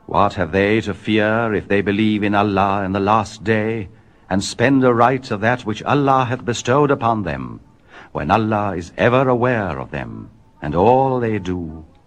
What have they to fear if they believe in Allah in the last day, and spend aright of that which Allah hath bestowed upon them, when Allah is ever aware of them, and all they do,